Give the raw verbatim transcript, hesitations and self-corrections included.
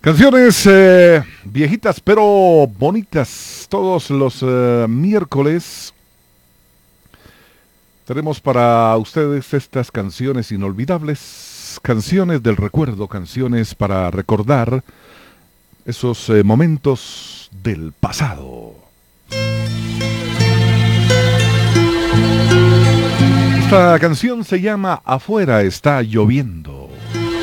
Canciones eh, viejitas pero bonitas. Todos los eh, miércoles tenemos para ustedes estas canciones inolvidables, canciones del recuerdo, canciones para recordar esos eh, momentos del pasado. Esta canción se llama Afuera está lloviendo.